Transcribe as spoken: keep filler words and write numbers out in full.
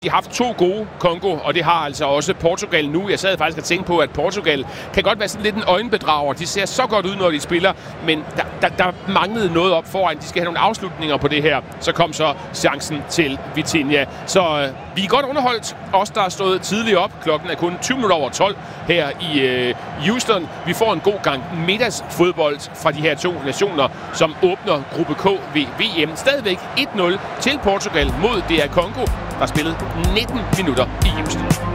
De har haft to gode Congo, og det har altså også Portugal nu. Jeg sad faktisk og tænkte på, at Portugal kan godt være sådan lidt en øjenbedrager. De ser så godt ud, når de spiller, men der, der, der manglede noget op foran. De skal have nogle afslutninger på det her. Så kom så chancen til Vitinha. Så øh, vi er godt underholdt. Os, der er stået tidligt op. Klokken er kun tyve minutter over tolv her i øh, Houston. Vi får en god gang middagsfodbold fra de her to nationer, som åbner gruppe K ved V M. Stadigvæk et nul til Portugal mod D R Congo, der spillede nitten minutter i Houston.